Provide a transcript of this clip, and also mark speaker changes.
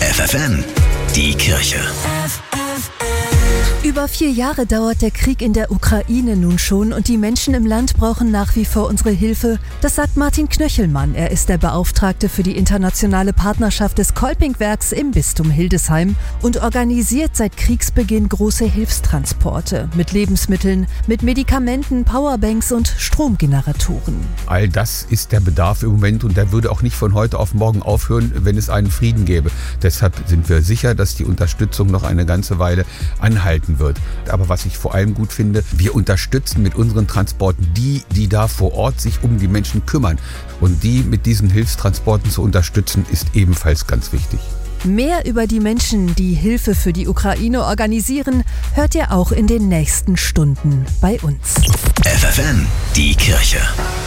Speaker 1: FFN, die Kirche.
Speaker 2: Über 4 Jahre dauert der Krieg in der Ukraine nun schon und die Menschen im Land brauchen nach wie vor unsere Hilfe. Das sagt Martin Knöchelmann. Er ist der Beauftragte für die internationale Partnerschaft des Kolpingwerks im Bistum Hildesheim und organisiert seit Kriegsbeginn große Hilfstransporte mit Lebensmitteln, mit Medikamenten, Powerbanks und Stromgeneratoren.
Speaker 3: All das ist der Bedarf im Moment und der würde auch nicht von heute auf morgen aufhören, wenn es einen Frieden gäbe. Deshalb sind wir sicher, dass die Unterstützung noch eine ganze Weile anhalten wird. Aber was ich vor allem gut finde, wir unterstützen mit unseren Transporten die da vor Ort sich um die Menschen kümmern. Und die mit diesen Hilfstransporten zu unterstützen, ist ebenfalls ganz wichtig.
Speaker 2: Mehr über die Menschen, die Hilfe für die Ukraine organisieren, hört ihr auch in den nächsten Stunden bei uns.
Speaker 1: FFN, die Kirche.